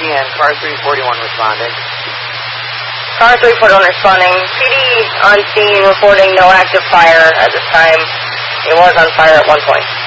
and car 341 responding. Car 341 responding. PD on scene reporting no active fire at this time. It was on fire at one point.